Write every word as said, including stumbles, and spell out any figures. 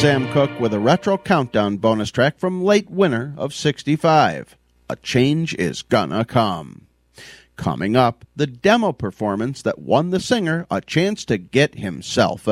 Sam Cooke with a retro countdown bonus track from late winter of sixty-five. A Change Is Gonna Come. Coming up, the demo performance that won the singer a chance to get himself